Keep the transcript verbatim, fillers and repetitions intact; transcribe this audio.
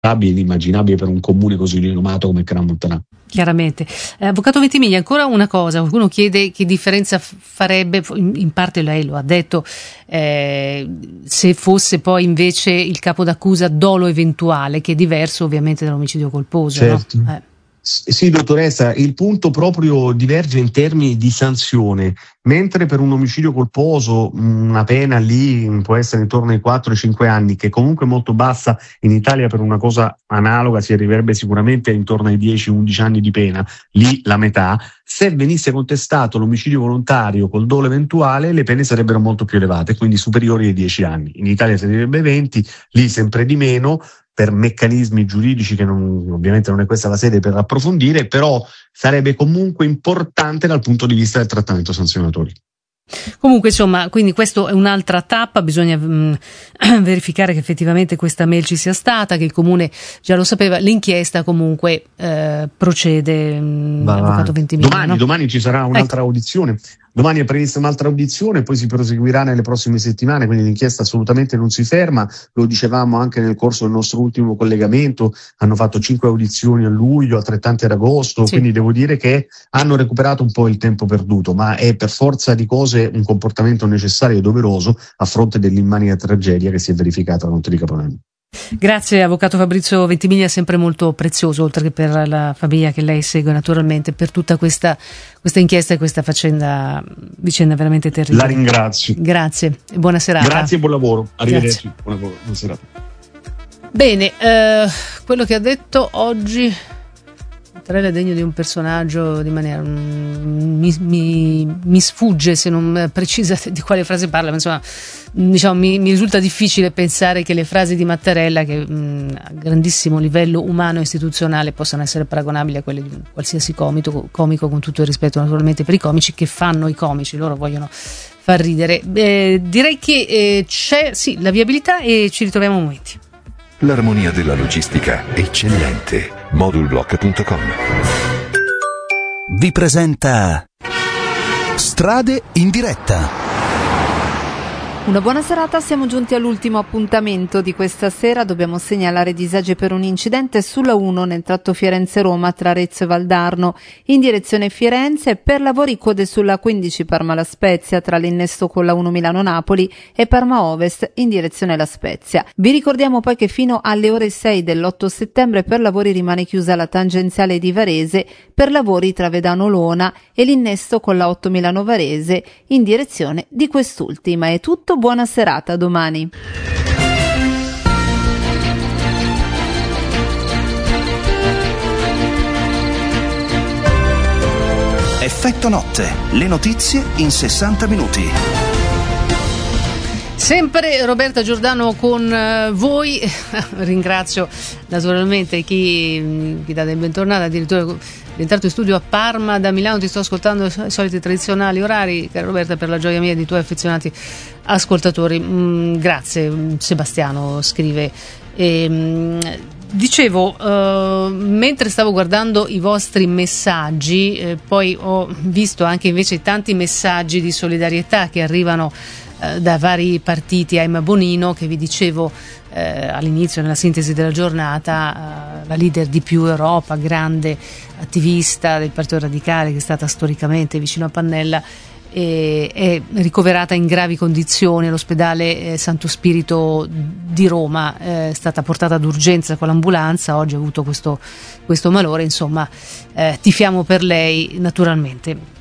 ed immaginabile per un comune così rinomato come Crans-Montana. Chiaramente. Eh, Avvocato Ventimiglia, ancora una cosa, qualcuno chiede che differenza f- farebbe, in, in parte lei lo ha detto, eh, se fosse poi invece il capo d'accusa dolo eventuale, che è diverso ovviamente dall'omicidio colposo. Certo. No? Eh. Sì, dottoressa, il punto proprio diverge in termini di sanzione, mentre per un omicidio colposo una pena lì può essere intorno ai quattro cinque anni, che comunque è molto bassa. In Italia per una cosa analoga si arriverebbe sicuramente intorno ai dieci undici anni di pena, lì la metà. Se venisse contestato l'omicidio volontario col dolo eventuale, le pene sarebbero molto più elevate, quindi superiori ai dieci anni. In Italia sarebbe venti, lì sempre di meno, per meccanismi giuridici che non, ovviamente non è questa la sede per approfondire, però sarebbe comunque importante dal punto di vista del trattamento sanzionatorio. Comunque insomma, quindi questa è un'altra tappa, bisogna mh, verificare che effettivamente questa mail ci sia stata, che il comune già lo sapeva. L'inchiesta comunque eh, procede, mh, Avvocato Ventimiglia. Domani, no? domani ci sarà un'altra ecco. audizione. Domani è prevista un'altra audizione, poi si proseguirà nelle prossime settimane, quindi l'inchiesta assolutamente non si ferma. Lo dicevamo anche nel corso del nostro ultimo collegamento, hanno fatto cinque audizioni a luglio, altrettante ad agosto, sì. Quindi devo dire che hanno recuperato un po' il tempo perduto, ma è per forza di cose un comportamento necessario e doveroso a fronte dell'immane tragedia che si è verificata la notte di Capodanno. Grazie Avvocato Fabrizio Ventimiglia, sempre molto prezioso, oltre che per la famiglia che lei segue naturalmente, per tutta questa, questa inchiesta e questa faccenda, vicenda veramente terribile. La ringrazio. Grazie e buona serata. Grazie e buon lavoro. Arrivederci. Buona, buona serata. Bene, eh, quello che ha detto oggi Mattarella è degno di un personaggio di maniera mi, mi, mi sfugge se non precisa di quale frase parla, ma insomma diciamo mi, mi risulta difficile pensare che le frasi di Mattarella, che mh, a grandissimo livello umano e istituzionale, possano essere paragonabili a quelle di un qualsiasi comico, comico, con tutto il rispetto naturalmente per i comici che fanno i comici, loro vogliono far ridere. Eh, direi che eh, c'è sì la viabilità e ci ritroviamo a momenti. L'armonia della logistica eccellente. Modulblock punto com vi presenta Strade in diretta. Una buona serata, siamo giunti all'ultimo appuntamento di questa sera. Dobbiamo segnalare disagi per un incidente sulla uno nel tratto Firenze-Roma tra Arezzo e Valdarno in direzione Firenze, per lavori code sulla quindici Parma-La Spezia tra l'innesto con la uno Milano-Napoli e Parma-Ovest in direzione La Spezia. Vi ricordiamo poi che fino alle ore sei dell'otto settembre per lavori rimane chiusa la tangenziale di Varese per lavori tra Vedano-Lona e l'innesto con la otto Milano-Varese in direzione di quest'ultima. È tutto. Buona serata, domani. Effetto notte, le notizie in sessanta minuti. Sempre Roberta Giordano con uh, voi. Ringrazio naturalmente chi, chi dà del bentornato, addirittura rientrato in studio a Parma da Milano. Ti sto ascoltando ai soliti tradizionali orari, cara Roberta, per la gioia mia e di tuoi affezionati ascoltatori. Mm, grazie. Sebastiano scrive. E, mm, dicevo, uh, mentre stavo guardando i vostri messaggi, eh, poi ho visto anche invece tanti messaggi di solidarietà che arrivano da vari partiti. Aima Bonino, che vi dicevo eh, all'inizio nella sintesi della giornata, eh, la leader di Più Europa, grande attivista del Partito Radicale, che è stata storicamente vicino a Pannella, e, è ricoverata in gravi condizioni all'ospedale eh, Santo Spirito di Roma, eh, è stata portata d'urgenza con l'ambulanza, oggi ha avuto questo, questo malore, insomma eh, tifiamo per lei naturalmente.